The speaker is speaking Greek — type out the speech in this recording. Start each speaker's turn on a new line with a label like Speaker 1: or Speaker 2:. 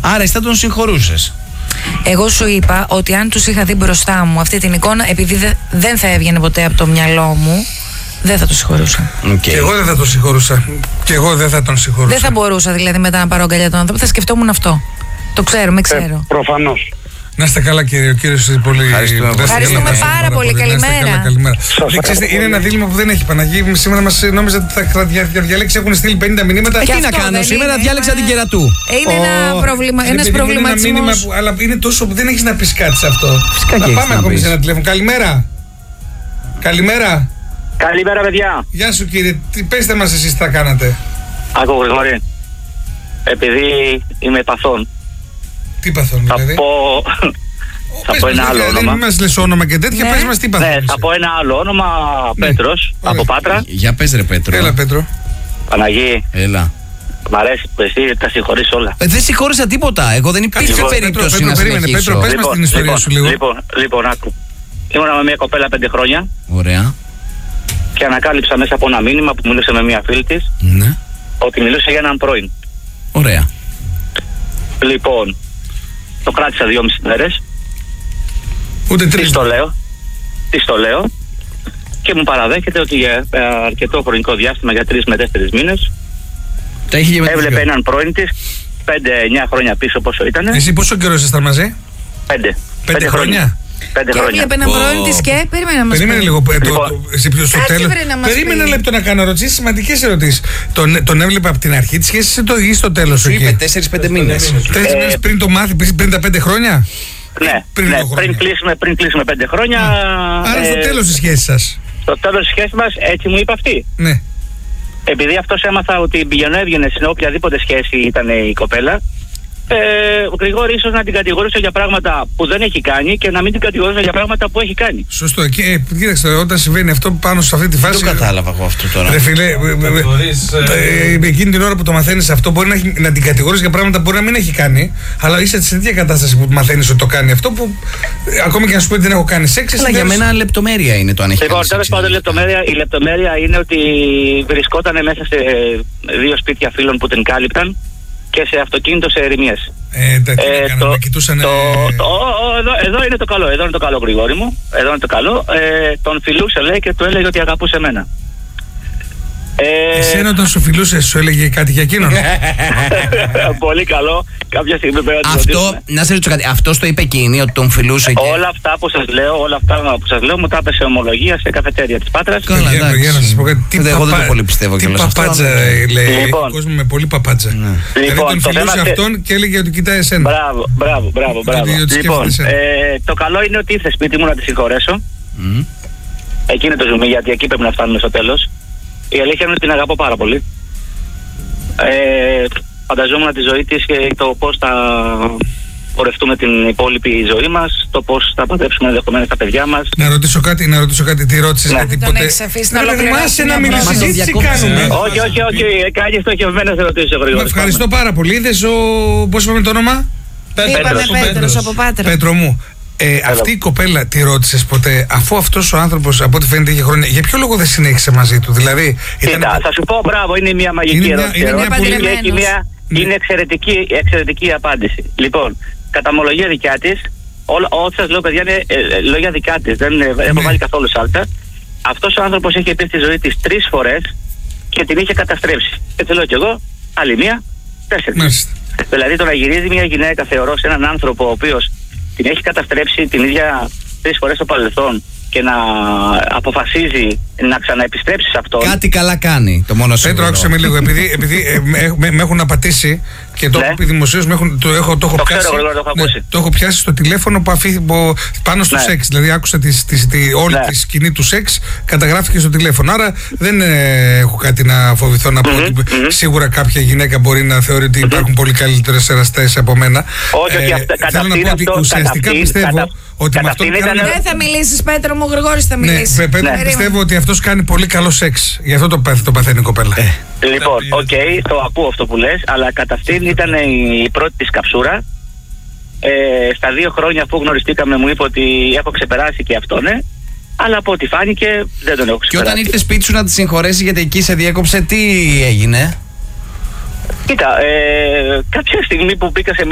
Speaker 1: Άρα εσύ θα τον συγχωρούσες?
Speaker 2: Εγώ σου είπα ότι αν τους είχα δει μπροστά μου αυτή την εικόνα, επειδή δεν θα έβγαινε ποτέ από το μυαλό μου, δεν θα το συγχωρούσα.
Speaker 3: Και εγώ δεν θα το συγχωρούσα. Και εγώ δεν θα τον συγχωρούσα.
Speaker 2: Δεν θα μπορούσα δηλαδή μετά να πάρω αγκαλιά τον άνθρωπο, θα σκεφτόμουν αυτό. Το ξέρουμε, ξέρω.
Speaker 4: Προφανώς.
Speaker 3: Να είστε καλά, κύριε. Ο κύριος πολύ.
Speaker 2: Ευχαριστούμε πάρα πολύ. Καλημέρα.
Speaker 3: Είναι ένα δίλημμα που δεν έχει Παναγί. Σήμερα μας νόμιζα ότι θα διαλέξει. Έχουν στείλει 50 μηνύματα.
Speaker 1: Τι να κάνω, σήμερα διάλεξα την Κερατού.
Speaker 2: Είναι ένα πρόβλημα. Ένας προβληματισμός.
Speaker 3: Αλλά είναι τόσο που δεν έχεις να πεις κάτι σε αυτό.
Speaker 1: Φυσικά
Speaker 3: να πάμε ακόμη σε ένα τηλέφωνο. Καλημέρα. Καλημέρα.
Speaker 4: Καλημέρα, παιδιά.
Speaker 3: Γεια σου, κύριε. Πέστε μας εσείς τι θα κάνατε.
Speaker 4: Άκου, Γρηγόρη. Επειδή είμαι παθών.
Speaker 3: Τι παθών, δηλαδή?
Speaker 4: Θα πω ένα άλλο όνομα.
Speaker 3: Δεν μας λες όνομα και τέτοια, πες μας τι παθών.
Speaker 4: Ναι, θα πω ένα άλλο όνομα. Πέτρος, από Πάτρα.
Speaker 1: Για πες ρε Πέτρο.
Speaker 3: Έλα, Πέτρο.
Speaker 4: Παναγί.
Speaker 1: Έλα.
Speaker 4: Μ' αρέσει που εσύ τα συγχωρείς όλα.
Speaker 1: Δεν συγχώρησα τίποτα. Εγώ δεν υπήρχε περίπτωση να συνεχίσω.
Speaker 3: Πέτρο, πες μας την ιστορία σου λίγο.
Speaker 4: Λοιπόν, άκου. Ήμουνα με μια κοπέλα 5 χρόνια.
Speaker 1: Ωραία.
Speaker 4: Και ανακάλυψα μέσα από ένα μήνυμα που μιλούσε με μια φίλη της.
Speaker 1: Ναι.
Speaker 4: Ότι μιλούσε για έναν πρώην.
Speaker 1: Ωραία.
Speaker 4: Λοιπόν, το κράτησα 2,5 μέρες.
Speaker 3: Ούτε 3.
Speaker 4: Της το λέω. Και μου παραδέχεται ότι για αρκετό χρονικό διάστημα, για 3 με 4 μήνες, έβλεπε έναν πρώην της 5-9 χρόνια πίσω πόσο ήταν.
Speaker 3: Εσύ πόσο καιρό ήσασταν μαζί?
Speaker 4: 5 χρόνια. 5
Speaker 2: και
Speaker 4: χρόνια.
Speaker 2: έβλεπε έναν πρώην της και
Speaker 3: περίμενε λίγο. Εσύ ποιος στο τέλος. Περίμενε ένα λεπτό να κάνω ερωτήσεις, σημαντικές ερωτήσεις. Τον έβλεπε από την αρχή της σχέσης ή στο τέλος?
Speaker 1: Σου είπε 4-5 μήνες.
Speaker 3: 4 μήνες πριν το μάθει, πριν τα 5 χρόνια?
Speaker 4: Ναι, πριν κλείσουμε 5 χρόνια.
Speaker 3: Άρα στο τέλος της σχέσης σας.
Speaker 4: Στο τέλος της σχέσης μας, έτσι μου είπε αυτή.
Speaker 3: Ναι.
Speaker 4: Επειδή αυτός έμαθα ότι έβγαινε σε οποιαδήποτε σχέση ήταν η κοπέλα, ο Γρηγόρη ίσως να την κατηγορούσε για πράγματα που δεν έχει κάνει και να μην την κατηγορούσε για πράγματα που έχει κάνει.
Speaker 3: Σωστό. Κοίταξε, όταν συμβαίνει αυτό πάνω σε αυτή τη φάση.
Speaker 1: Δεν το κατάλαβα εγώ αυτό τώρα.
Speaker 3: Ρε φίλε, εκείνη την ώρα που το μαθαίνεις αυτό, μπορεί να την κατηγορείς για πράγματα που μπορεί να μην έχει κάνει, αλλά είσαι σε τέτοια κατάσταση που μαθαίνεις ότι το κάνει αυτό, που ακόμη και να σου πει ότι δεν έχω κάνει σεξ.
Speaker 1: Αλλά για μένα λεπτομέρεια είναι το αν έχει κάνει.
Speaker 4: Λοιπόν, τέλος πάντων, η λεπτομέρεια είναι ότι βρισκόταν μέσα σε 2 σπίτια φίλων που την κάλυπταν και σε αυτοκίνητο σε ερημιές.
Speaker 3: Να κοιτούσαν.
Speaker 4: Εδώ είναι το καλό, Γρηγόρη μου. Εδώ είναι το καλό. Τον φιλούσε, λέει, και του έλεγε ότι αγαπούσε εμένα.
Speaker 3: Εσένα όταν σου φιλούσε, σου έλεγε κάτι για εκείνον?
Speaker 4: Πολύ καλό. Κάποια στιγμή πρέπει να
Speaker 1: αυτό, να σε ρωτήσω κάτι, αυτό το είπε εκείνη, ότι τον φιλούσε και...
Speaker 4: Όλα αυτά που σας λέω μου τα έπεσε ομολογία σε καφετέρια της Πάτρας.
Speaker 3: Καλά, για να σας πω κάτι.
Speaker 1: Εγώ δεν το πολύ πιστεύω
Speaker 3: κιόλας. Τι παπάτζα λέει, κόσμο με πολύ παπάτζα. Δηλαδή τον φιλούσε αυτόν και έλεγε ότι κοιτάει εσένα.
Speaker 4: Μπράβο. Λοιπόν, το καλό είναι ότι ήρθε σπίτι μου να τη συγχωρέσω. Εκεί είναι το ζουμί, γιατί εκεί πρέπει να φτάνουμε στο τέλος. Η αλήθεια είναι ότι την αγαπώ πάρα πολύ. Φανταζόμουν τη ζωή της και το πώς θα πορευτούμε την υπόλοιπη ζωή μας, το πώς θα παντρέψουμε ενδεχομένως τα παιδιά μας.
Speaker 3: Να ρωτήσω κάτι, τι ρώτησες?
Speaker 2: Γιατί τον έχεις αφήσει να ολοκληρώσει
Speaker 3: να μιλήσεις, τι κάνουμε?
Speaker 4: Όχι, κάνει στοχευμένες ερωτήσεις, Γρηγόρη.
Speaker 3: Ευχαριστώ πάρα πολύ. Είδες πώς είπαμε το όνομα?
Speaker 2: Πέτρος από Πάτρα.
Speaker 3: Πέτρο μου. Αυτή η κοπέλα τη ρώτησες ποτέ, αφού αυτός ο άνθρωπος από ό,τι φαίνεται είχε χρόνια, για ποιο λόγο δεν συνέχισε μαζί του? Δηλαδή.
Speaker 4: Θα σου πω, μπράβο, είναι μια μαγική ερώτηση. Είναι εξαιρετική απάντηση. Λοιπόν, κατά ομολογία δικιά της, ό,τι σας λέω, παιδιά, είναι λόγια δικά της. Δεν έχω βάλει καθόλου σάλτσα. Αυτός ο άνθρωπος έχει πει στη ζωή της 3 φορές και την είχε καταστρέψει. Έτσι λέω κι εγώ, άλλη μία, 4. Δηλαδή το να γυρίζει μια γυναίκα, θεωρώ, σε έναν άνθρωπο ο οποίος την έχει καταστρέψει την ίδια 3 φορές στο παρελθόν και να αποφασίζει να ξαναεπιστρέψει σε αυτό.
Speaker 1: Κάτι καλά κάνει, το μόνο σίγουρο.
Speaker 3: Πέτρο, άκουσε με λίγο, επειδή με έχουν απατήσει και το έχω πει δημοσίως, το έχω πιάσει στο τηλέφωνο πάνω στο σεξ. Δηλαδή άκουσα όλη τη σκηνή του σεξ, καταγράφηκε στο τηλέφωνο. Άρα δεν έχω κάτι να φοβηθώ να πω ότι σίγουρα κάποια γυναίκα μπορεί να θεωρεί ότι υπάρχουν πολύ καλύτερες εραστές από μένα. Θέλω να πω ότι ουσιαστικά πιστεύω ότι με αυτόν
Speaker 2: δεν θα μιλήσεις, Πέτρο μου, Γρηγόρης θα μιλήσει.
Speaker 3: Πιστεύω ότι αυτός κάνει πολύ καλό σεξ. Γι' αυτό το παθαίνει η κοπέλα.
Speaker 4: Λοιπόν, το ακούω αυτό που λες, αλλά κατά αυτήν ήταν η πρώτη της καψούρα. Στα 2 χρόνια αφού γνωριστήκαμε μου είπε ότι έχω ξεπεράσει και αυτό, ναι. Αλλά από ό,τι φάνηκε δεν τον έχω ξεπεράσει.
Speaker 1: Και όταν ήρθε σπίτι σου να τη συγχωρέσει γιατί εκεί σε διέκοψε, τι έγινε?
Speaker 4: Κοίτα, κάποια στιγμή που μπήκα σε